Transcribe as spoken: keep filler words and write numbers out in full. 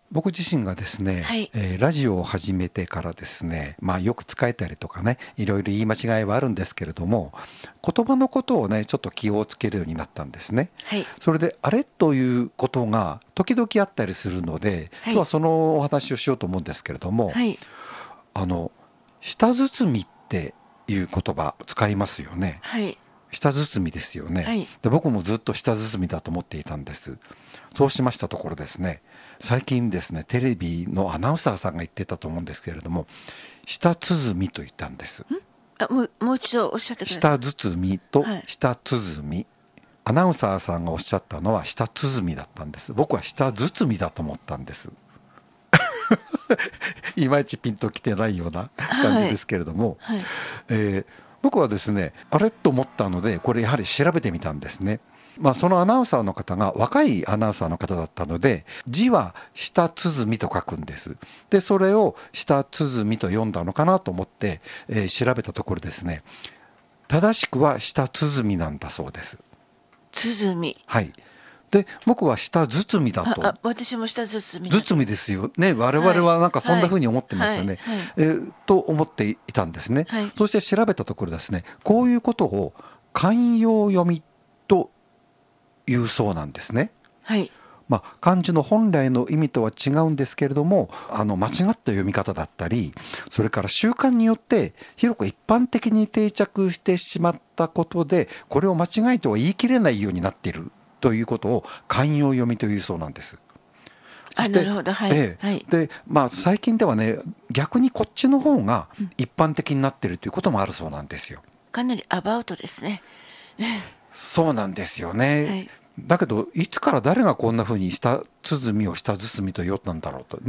僕自身がですね、 はい。 えーラジオを始めてからですね、まあよく使えたりとかね、いろいろ言い間違いはあるんですけれども、言葉のことをね、ちょっと気をつけるようになったんですね。 はい。 それで、あれということが時々あったりするので、 はい。 今日はそのお話をしようと思うんですけれども、 はい。 あの、舌包みっていう言葉使いますよね。 はい。 舌包みですよね。 はい。 で、僕もずっと舌包みだと思っていたんです。そうしましたところですね、最近ですね、テレビのアナウンサーさんが言ってたと思うんですけれども、舌包みと言ったんです。 あ、もう、もう一度おっしゃってください。 舌包みとはい。 舌包み。アナウンサーさんがおっしゃったのは舌包みだったんです。僕は舌包みだと思ったんです。いまいちピンときてないような感じはい。 ですけれども、 はい。 えー僕はですね、あれと思ったので、これやはり調べてみたんですね。まあ、そのアナウンサーの方が若いアナウンサーの方だったので、字は舌鼓と書くんです。で、それを舌鼓と読んだのかなと思って、えー調べたところですね、正しくは舌鼓なんだそうです。 鼓。 はい。で、僕は舌包みだあ、 と、 あ、私も舌包みだと。 包みですよね。我はい。 々はなんかそんはい。 な風に思ってますはい。 よね。 はい。 えーと思っていたんですね。 はい。 そして調べたところですね、こういうことを慣用読みというそうなんですね。 はい。 まあ、漢字の本来の意味とは違うんですけれども、あの間違った読み方だったり、それから習慣によって広く一般的に定着してしまったことで、これを間違いとは言い切れないようになっているということを慣用読みというそうなんです。そあ、 して、 なるほど。はい。 えはい。 え、で、まあ最近ではね、逆にこっちの方がうん。 一般的になっているということもあるそうなんですよ。 かなりアバウトですね。 そうなんですよね。 はい。 だけど、いつから誰がこんな風に舌鼓を舌包みと言おったんだろうと。